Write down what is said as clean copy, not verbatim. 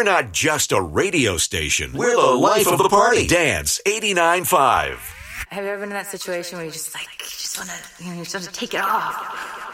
not just a radio station. We're the life of the party. Dance 89.5. Have you ever been in that situation where you just want to, you just want to take it off?